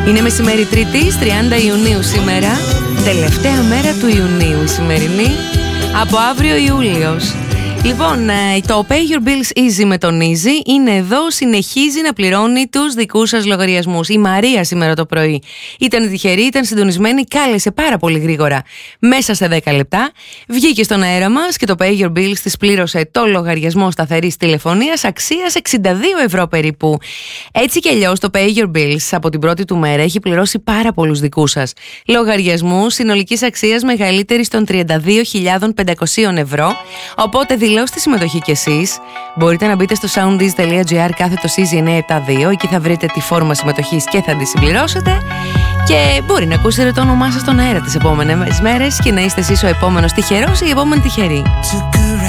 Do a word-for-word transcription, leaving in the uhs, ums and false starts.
Είναι μεσημέρι Τρίτης, τριάντα Ιουνίου σήμερα. Τελευταία μέρα του Ιουνίου η σημερινή. Από αύριο Ιούλιος. Λοιπόν, το Pay Your Bills Easy με τον Easy είναι εδώ, συνεχίζει να πληρώνει τους δικούς σας λογαριασμούς. Η Μαρία σήμερα το πρωί ήταν τυχερή, ήταν συντονισμένη, κάλεσε πάρα πολύ γρήγορα μέσα σε δέκα λεπτά. Βγήκε στον αέρα μας και το Pay Your Bills της πλήρωσε το λογαριασμό σταθερής τηλεφωνίας αξίας εξήντα δύο ευρώ περίπου. Έτσι κι αλλιώς το Pay Your Bills από την πρώτη του μέρα έχει πληρώσει πάρα πολλούς δικούς σας λογαριασμούς συνολικής αξίας μεγαλύτερης των τριάντα δύο χιλιάδες πεντακόσια ευρώ. Οπότε δηλώστε συμμετοχή κι εσείς. Μπορείτε να μπείτε στο soundis τελεία gr κάθετος Easy εννιακόσια εβδομήντα δύο. Εκεί θα βρείτε τη φόρμα συμμετοχής και θα τη συμπληρώσετε. Και μπορεί να ακούσετε το όνομά σας στον αέρα τις επόμενες μέρες και να είστε εσείς ο επόμενος τυχερός ή η επόμενη τυχερή.